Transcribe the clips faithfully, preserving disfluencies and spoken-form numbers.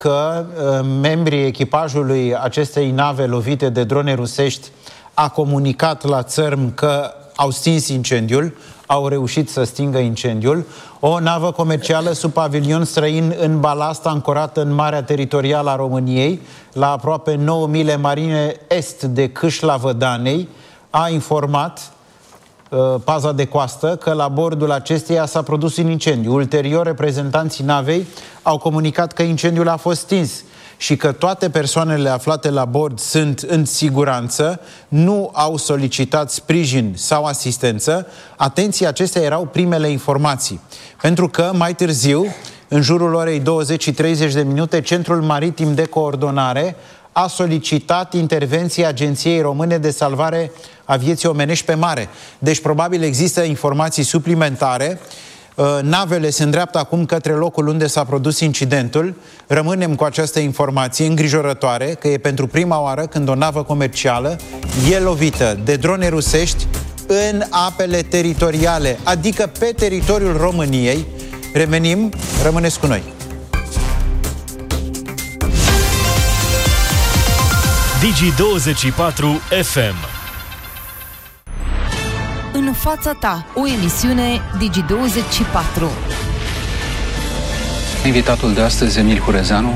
că uh, membrii echipajului acestei nave lovite de drone rusești a comunicat la țărm că au stins incendiul, au reușit să stingă incendiul. O navă comercială sub pavilion străin în balast, ancorată în Marea Teritorială a României, la aproape nouă mile marine est de Câșla Vădanei, a informat uh, paza de coastă că la bordul acesteia s-a produs un incendiu. Ulterior, reprezentanții navei au comunicat că incendiul a fost stins și că toate persoanele aflate la bord sunt în siguranță, nu au solicitat sprijin sau asistență. Atenție, acestea erau primele informații. Pentru că mai târziu, în jurul orei douăzeci și treizeci de minute, Centrul Maritim de Coordonare a solicitat intervenția Agenției Române de Salvare a Vieții Omenești pe mare. Deci probabil există informații suplimentare. Navele se îndreaptă acum către locul unde s-a produs incidentul. Rămânem cu această informație îngrijorătoare, că e pentru prima oară când o navă comercială e lovită de drone rusești în apele teritoriale, adică pe teritoriul României. Revenim, rămâneți cu noi. Digi douăzeci și patru F M. În fața ta, o emisiune Digi douăzeci și patru. Invitatul de astăzi, Emil Hurezeanu.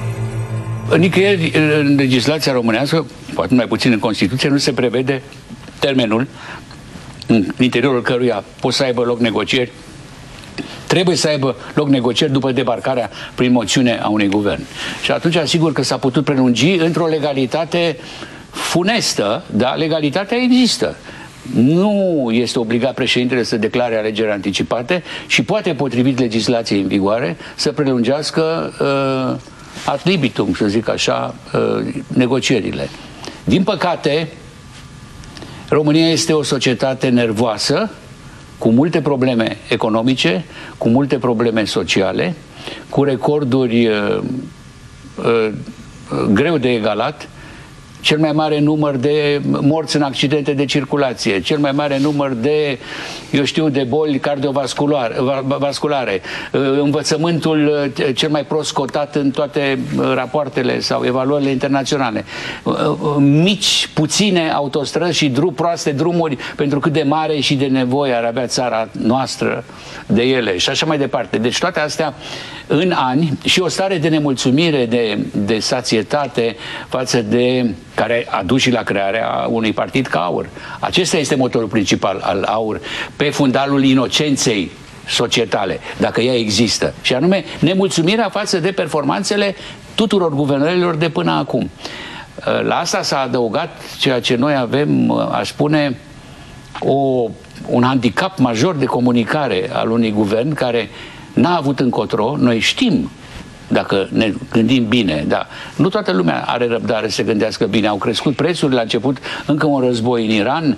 Nicăieri în legislația românească, poate mai puțin în Constituție, nu se prevede termenul în interiorul căruia pot să aibă loc negocieri. Trebuie să aibă loc negocieri după debarcarea prin moțiune a unui guvern. Și atunci, asigur că s-a putut prelungi într-o legalitate funestă, dar legalitatea există. Nu este obligat președintele să declare alegeri anticipate și poate, potrivit legislației în vigoare, să prelungească uh, ad libitum, să zic așa, uh, negocierile. Din păcate, România este o societate nervoasă, cu multe probleme economice, cu multe probleme sociale, cu recorduri uh, uh, greu de egalat, cel mai mare număr de morți în accidente de circulație, cel mai mare număr de, eu știu, de boli cardiovasculare, învățământul cel mai prost cotat în toate rapoartele sau evaluările internaționale, mici, puține autostrăzi și drum, proaste drumuri pentru cât de mare și de nevoie ar avea țara noastră de ele și așa mai departe. Deci toate astea în ani și o stare de nemulțumire, de, de sațietate față de care a dus și la crearea unui partid ca AUR. Acesta este motorul principal al AUR, pe fundalul inocenței societale, dacă ea există. Și anume, nemulțumirea față de performanțele tuturor guvernărilor de până acum. La asta s-a adăugat ceea ce noi avem, aș spune, o, un handicap major de comunicare al unui guvern care n-a avut încotro. Noi știm, dacă ne gândim bine, dar nu toată lumea are răbdare să se gândească bine. Au crescut prețurile, la început încă un război în Iran,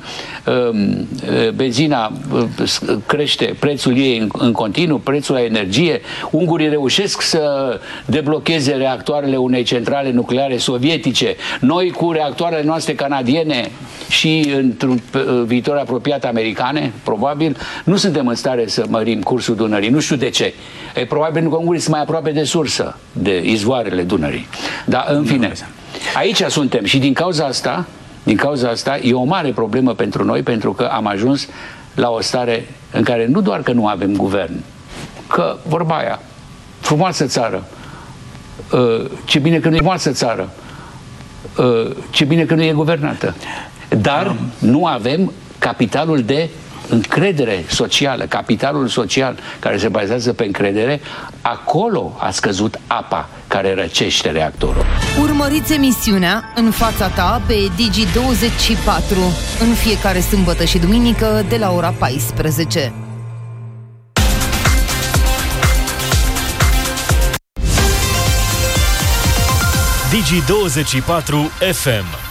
benzina crește prețul ei în continuu, prețul la energie. Ungurii reușesc să deblocheze reactoarele unei centrale nucleare sovietice. Noi, cu reactoarele noastre canadiene și într-un viitor apropiat americane, probabil, nu suntem în stare să mărim cursul Dunării. Nu știu de ce. E probabil pentru că ungurii sunt mai aproape de sursă, de izvoarele Dunării. Dar, în fine, aici suntem și din cauza asta, din cauza asta, e o mare problemă pentru noi, pentru că am ajuns la o stare în care nu doar că nu avem guvern, că, vorba aia, frumoasă țară, ce bine că nu e frumoasă țară, ce bine că nu e guvernată, dar nu avem capitalul de încredere socială, capitalul social care se bazează pe încredere. Acolo a scăzut apa care răcește reactorul. Urmăriți emisiunea În fața ta pe Digi douăzeci și patru în fiecare sâmbătă și duminică de la ora paisprezece. Digi douăzeci și patru F M.